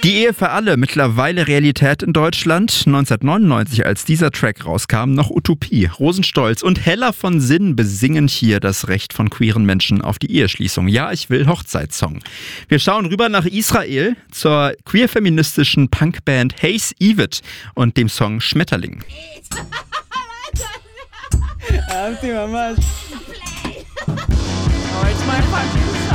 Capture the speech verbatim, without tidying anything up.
Die Ehe für alle, mittlerweile Realität in Deutschland. neunzehnhundertneunundneunzig, als dieser Track rauskam, noch Utopie. Rosenstolz und Hella von Sinn besingen hier das Recht von queeren Menschen auf die Eheschließung. Ja, ich will Hochzeitssong. Wir schauen rüber nach Israel zur queer-feministischen Punkband Haze Evit und dem Song Schmetterling.